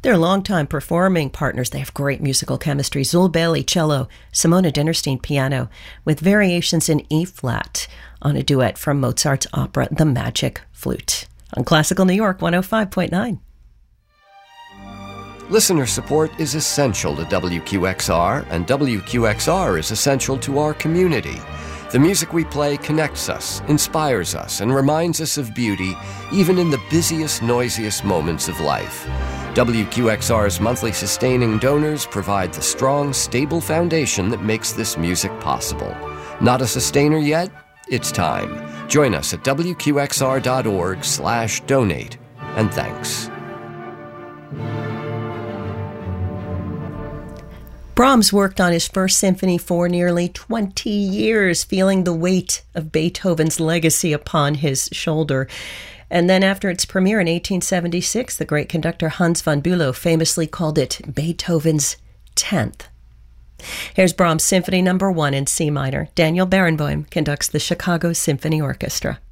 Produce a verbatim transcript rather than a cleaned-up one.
They're longtime performing partners. They have great musical chemistry. Zul Bailey, cello, Simona Dinnerstein, piano, with variations in E-flat on a duet from Mozart's opera, The Magic Flute. On Classical New York, one oh five point nine. Listener support is essential to W Q X R, and W Q X R is essential to our community. The music we play connects us, inspires us, and reminds us of beauty, even in the busiest, noisiest moments of life. W Q X R's monthly sustaining donors provide the strong, stable foundation that makes this music possible. Not a sustainer yet? It's time. Join us at W Q X R dot org slash donate. And thanks. Brahms worked on his first symphony for nearly twenty years, feeling the weight of Beethoven's legacy upon his shoulder. And then after its premiere in eighteen seventy-six, the great conductor Hans von Bülow famously called it Beethoven's tenth. Here's Brahms' Symphony Number One in C minor. Daniel Barenboim conducts the Chicago Symphony Orchestra.